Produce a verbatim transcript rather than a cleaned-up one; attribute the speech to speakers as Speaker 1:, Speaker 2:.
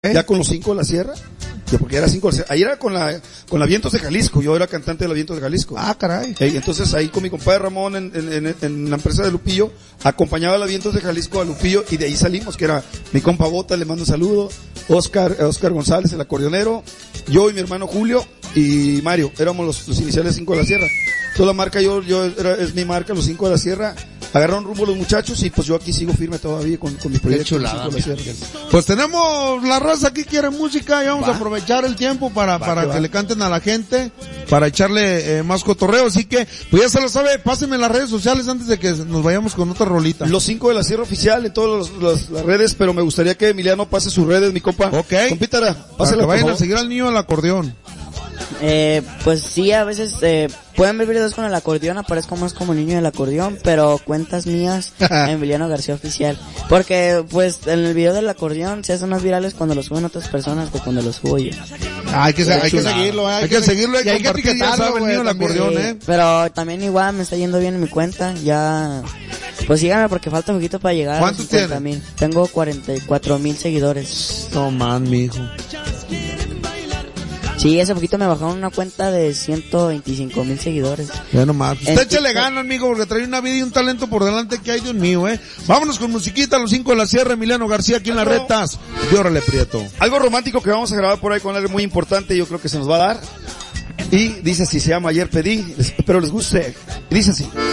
Speaker 1: ¿Eh? Ya con los cinco de la sierra. Yo porque era cinco de la sierra. Ahí era con la, con la Vientos de Jalisco. Yo era cantante de la Vientos de Jalisco.
Speaker 2: Ah, caray.
Speaker 1: Eh, entonces ahí con mi compadre Ramón en, en, en, en la empresa de Lupillo, acompañaba a la Vientos de Jalisco a Lupillo y de ahí salimos, que era mi compa Bota, le mando un saludo. Oscar, Oscar González, el acordeonero. Yo y mi hermano Julio y Mario. Éramos los, los iniciales cinco de la sierra. Toda la marca yo, yo, era, es mi marca, los cinco de la sierra. Agarraron rumbo los muchachos y pues yo aquí sigo firme todavía con, con mi proyecto.
Speaker 2: Chulada, mi pues tenemos la raza aquí quiere música y vamos
Speaker 1: Va.
Speaker 2: a aprovechar el tiempo para,
Speaker 1: Va,
Speaker 2: para
Speaker 1: que
Speaker 2: que
Speaker 1: va.
Speaker 2: le canten a la gente, para echarle eh, más cotorreo, así que pues ya se lo sabe, pásenme las redes sociales antes de que nos vayamos con otra rolita.
Speaker 1: Los cinco de la sierra oficial en todas los- los- las redes, pero me gustaría que Emiliano pase sus redes, mi compa.
Speaker 2: Ok.
Speaker 1: Compítara,
Speaker 2: Para
Speaker 1: pásala,
Speaker 2: que
Speaker 1: por
Speaker 2: vayan a
Speaker 1: favor.
Speaker 2: seguir al niño del acordeón.
Speaker 3: Eh, pues sí, a veces eh, pueden ver videos con el acordeón, aparezco más como niño del acordeón, pero cuentas mías, Emiliano García Oficial. Porque pues en el video del acordeón se hacen más virales cuando lo suben otras personas que cuando lo subo yo.
Speaker 2: Ah, hay que,
Speaker 3: Qué
Speaker 2: hay que
Speaker 3: chulada.
Speaker 2: seguirlo, eh, hay que seguirlo y
Speaker 4: y hay que
Speaker 2: compartir, ya
Speaker 4: etiquetarlo,
Speaker 2: saben,
Speaker 4: güey,
Speaker 2: niño del
Speaker 4: también.
Speaker 2: acordeón,
Speaker 3: Sí,
Speaker 2: eh.
Speaker 3: pero también igual me está yendo bien en mi cuenta, ya... Pues síganme porque falta un poquito para llegar a los
Speaker 2: ¿Cuántos
Speaker 3: cincuenta mil. Tengo cuarenta y cuatro mil seguidores.
Speaker 2: No man, mijo.
Speaker 3: Sí, hace poquito me bajaron una cuenta de ciento veinticinco mil seguidores.
Speaker 2: Ya nomás. Usted
Speaker 3: En
Speaker 2: échale
Speaker 3: TikTok.
Speaker 2: ganas, amigo, porque trae una vida y un talento por delante que hay, Dios mío, eh. Vámonos con musiquita, los cinco de la sierra, Emiliano García aquí en las
Speaker 1: Algo-
Speaker 2: retas. Y órale, Prieto.
Speaker 1: Algo romántico que vamos a grabar por ahí con algo muy importante, yo creo que se nos va a dar. Y dice así, se llama Ayer Pedí, espero les guste. Y dice así.